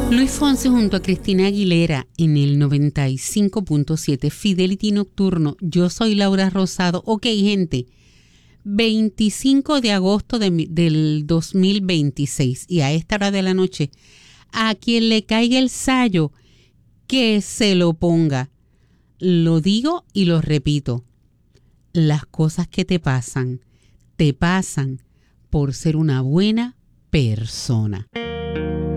Luis Fonsi junto a Cristina Aguilera en el 95.7 Fidelity Nocturno. Yo soy Laura Rosado. Ok, gente, 25 de agosto del 2026 y a esta hora de la noche, a quien le caiga el sayo, que se lo ponga. Lo digo y lo repito. Las cosas que te pasan por ser una buena persona.